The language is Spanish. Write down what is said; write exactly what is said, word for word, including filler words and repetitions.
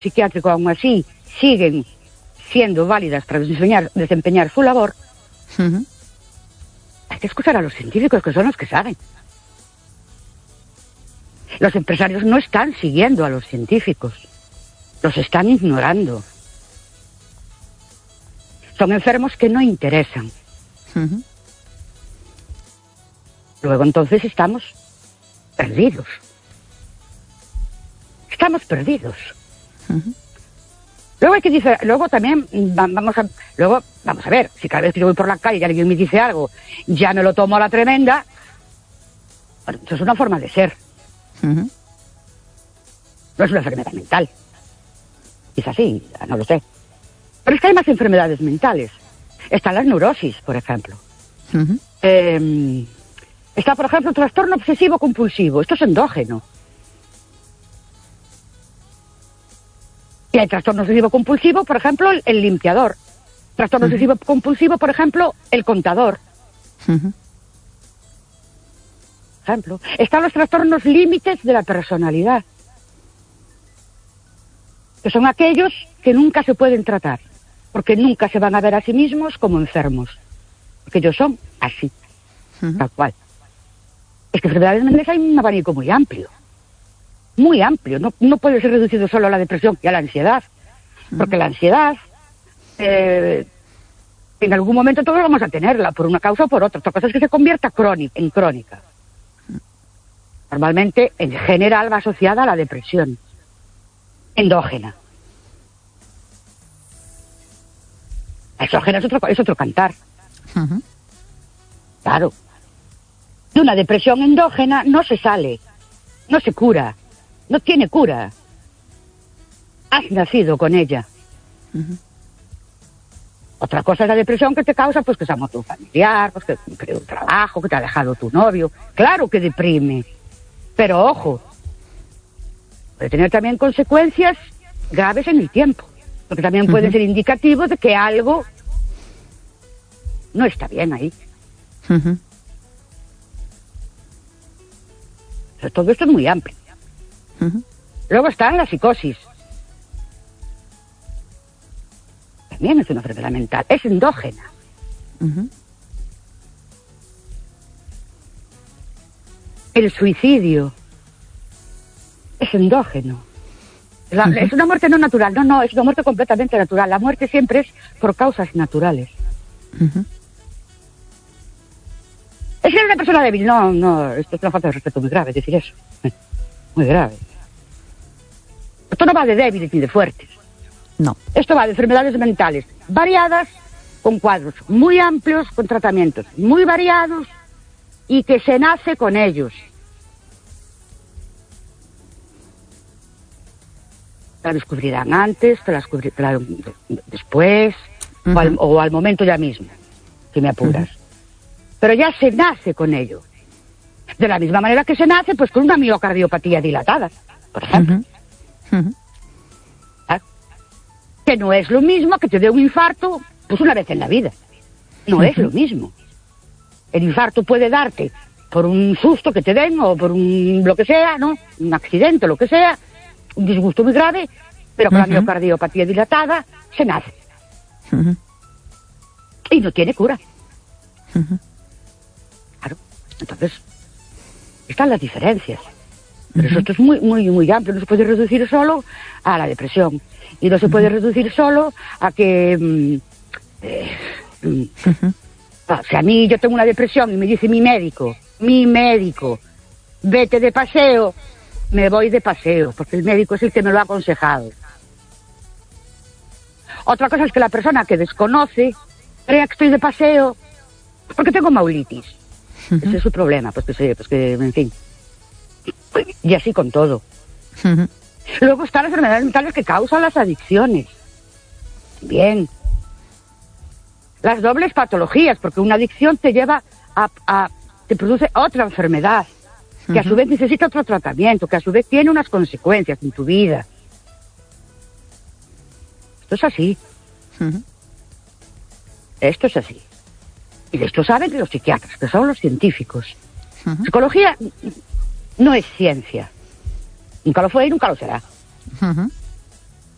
psiquiátrico aún así siguen siendo válidas para desempeñar, desempeñar su labor, uh-huh. hay que escuchar a los científicos, que son los que saben. Los empresarios no están siguiendo a los científicos, los están ignorando. Son enfermos que no interesan. Uh-huh. Luego entonces estamos perdidos. Estamos perdidos. Uh-huh. Luego hay que difer- luego también vamos a luego vamos a ver, si cada vez que yo voy por la calle y alguien me dice algo, ya me lo tomo a la tremenda. Bueno, eso es una forma de ser. Uh-huh. No es una enfermedad mental. Quizás sí, no lo sé. Pero es que hay más enfermedades mentales. Están las neurosis, por ejemplo. Uh-huh. Eh, está, por ejemplo, el trastorno obsesivo compulsivo. Esto es endógeno. Y hay trastorno obsesivo compulsivo, por ejemplo, el, el limpiador. Trastorno uh-huh. obsesivo compulsivo, por ejemplo, el contador. Uh-huh. Ejemplo. Están los trastornos límites de la personalidad, que son aquellos que nunca se pueden tratar, porque nunca se van a ver a sí mismos como enfermos, porque ellos son así, uh-huh. tal cual. Es que enfermedades mentales hay un abanico muy amplio, muy amplio, no, no puede ser reducido solo a la depresión y a la ansiedad, uh-huh. porque la ansiedad, eh, en algún momento todos vamos a tenerla, por una causa o por otra. Otra cosa es que se convierta crónica, en crónica. Normalmente, en general, va asociada a la depresión endógena. La exógena es otro, es otro cantar. Uh-huh. Claro. De una depresión endógena no se sale, no se cura, no tiene cura. Has nacido con ella. Uh-huh. Otra cosa es la depresión que te causa, pues que se ha muerto un familiar, pues que perdió un trabajo, que te ha dejado tu novio. Claro que deprime. Pero ojo, puede tener también consecuencias graves en el tiempo, porque también puede uh-huh. ser indicativo de que algo no está bien ahí. Uh-huh. Pero todo esto es muy amplio. Uh-huh. Luego está la psicosis. También es una enfermedad mental, es endógena. Uh-huh. El suicidio es endógeno. La, uh-huh. Es una muerte no natural, no, no, es una muerte completamente natural. La muerte siempre es por causas naturales. Uh-huh. Es ser una persona débil, no, no, esto es una falta de respeto muy grave decir eso. Muy grave. Esto no va de débiles ni de fuertes. No. Esto va de enfermedades mentales variadas, con cuadros muy amplios, con tratamientos muy variados, y que se nace con ellos. La descubrirán antes, te la descubrirán después, uh-huh. o, al, o al momento ya mismo, si me apuras. Uh-huh. Pero ya se nace con ello. De la misma manera que se nace, pues con una miocardiopatía dilatada, por ejemplo. Uh-huh. Uh-huh. ¿Ah? Que no es lo mismo que te dé un infarto, pues una vez en la vida. No uh-huh. es lo mismo. El infarto puede darte por un susto que te den o por un lo que sea, ¿no? Un accidente, lo que sea, un disgusto muy grave, pero con uh-huh. la miocardiopatía dilatada se nace. Uh-huh. Y no tiene cura. Uh-huh. Claro. Entonces, están las diferencias. Pero uh-huh. esto es muy, muy, muy amplio. No se puede reducir solo a la depresión. Y no se uh-huh. puede reducir solo a que... Mm, eh, mm, uh-huh. O sea, a mí yo tengo una depresión y me dice mi médico, mi médico, vete de paseo, me voy de paseo, porque el médico es el que me lo ha aconsejado. Otra cosa es que la persona que desconoce crea que estoy de paseo porque tengo maulitis. Uh-huh. Ese es su problema, pues que sí, pues que, en fin. Y así con todo. Uh-huh. Luego están las enfermedades mentales que causan las adicciones. Bien. Las dobles patologías, porque una adicción te lleva a, a te produce otra enfermedad, que uh-huh. a su vez necesita otro tratamiento, que a su vez tiene unas consecuencias en tu vida. Esto es así. Uh-huh. Esto es así. Y de esto saben los psiquiatras, que son los científicos. Uh-huh. Psicología no es ciencia. Nunca lo fue y nunca lo será. Uh-huh.